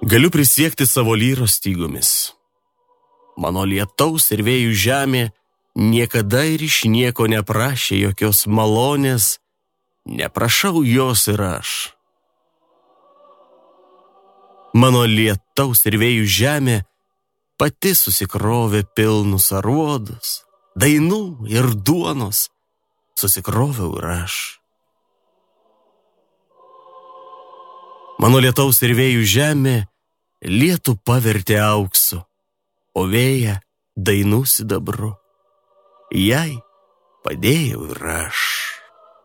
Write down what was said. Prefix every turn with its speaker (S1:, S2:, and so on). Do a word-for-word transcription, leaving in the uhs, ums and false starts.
S1: Galiu prisiekti savo lyros stygomis. Mano lietaus ir vėjų žemė niekada ir iš nieko neprašė jokios malonės, neprašau jos ir aš. Mano lietaus ir vėjų žemė pati susikrovė pilnus aruodus, dainų ir duonos, susikroviau ir aš. Mano lietaus ir vėjų žemė lietų pavertė auksu, o vėją dainų sidabru. Jai padėjau ir aš.